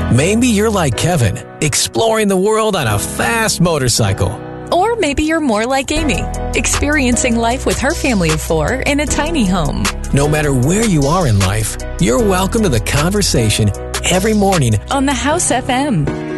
Maybe you're like Kevin, exploring the world on a fast motorcycle. Or maybe you're more like Amy, experiencing life with her family of 4 in a tiny home. No matter where you are in life, you're welcome to the conversation every morning on the House FM.